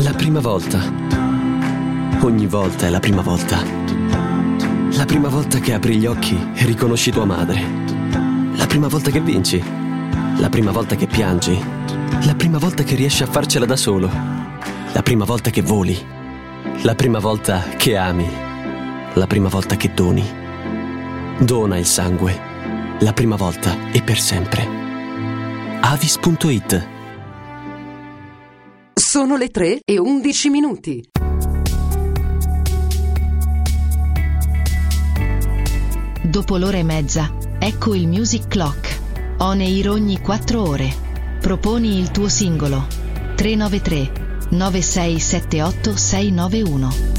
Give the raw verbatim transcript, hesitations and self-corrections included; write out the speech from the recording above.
La prima volta. Ogni volta è la prima volta. La prima volta che apri gli occhi e riconosci tua madre. La prima volta che vinci. La prima volta che piangi. La prima volta che riesci a farcela da solo. La prima volta che voli. La prima volta che ami. La prima volta che doni. Dona il sangue. La prima volta e per sempre. Avis punto it. Sono le tre e undici minuti. Dopo l'ora e mezza, ecco il Music Clock. On air ogni quattro ore. Proponi il tuo singolo. tre nove tre nove sei sette otto sei nove uno.